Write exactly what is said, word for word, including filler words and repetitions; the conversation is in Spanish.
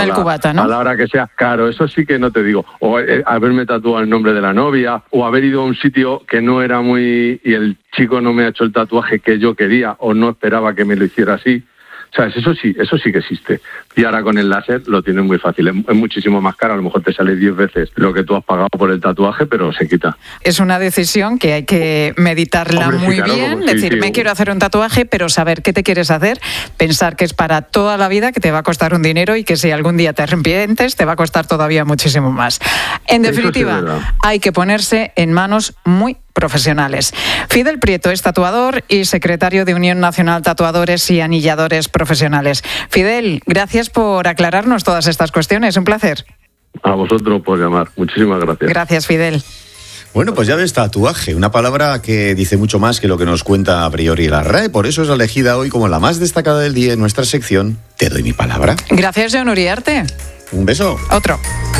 el la, cubata, ¿no? A la hora que sea. Claro, eso sí que no te digo. O eh, haberme tatuado el nombre de la novia, o haber ido a un sitio que no era muy... y el chico no me ha hecho el tatuaje que yo quería, o no esperaba que me lo hiciera así. ¿Sabes? Eso sí, eso sí que existe. Y ahora con el láser lo tienes muy fácil. Es, es muchísimo más caro. A lo mejor te sale diez veces lo que tú has pagado por el tatuaje, pero se quita. Es una decisión que hay que meditarla Hombre, sí, muy claro, bien. como, sí, decir, sí, me sí. quiero hacer un tatuaje, pero saber qué te quieres hacer. Pensar que es para toda la vida, que te va a costar un dinero y que si algún día te arrepientes, te va a costar todavía muchísimo más. En Eso sí es definitiva, verdad. hay que ponerse en manos muy profesionales. Fidel Prieto es tatuador y secretario de Unión Nacional Tatuadores y Anilladores Profesionales. Fidel, gracias por aclararnos todas estas cuestiones. Un placer. A vosotros por llamar. Muchísimas gracias. Gracias, Fidel. Bueno, pues ya ves, tatuaje, una palabra que dice mucho más que lo que nos cuenta a priori la R A E. Por eso es elegida hoy como la más destacada del día en nuestra sección Te doy mi palabra. Gracias, John Uriarte. Un beso. Otro.